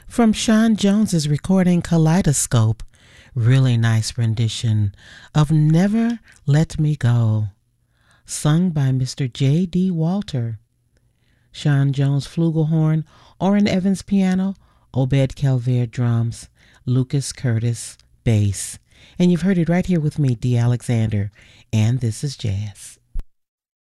From Sean Jones's recording Kaleidoscope, really nice rendition of Never Let Me Go, sung by Mr. J.D. Walter. Sean Jones flugelhorn, Orrin Evans piano, Obed Calvaire drums, Lucas Curtis bass. And you've heard it right here with me, Dee Alexander, and this is Jazz.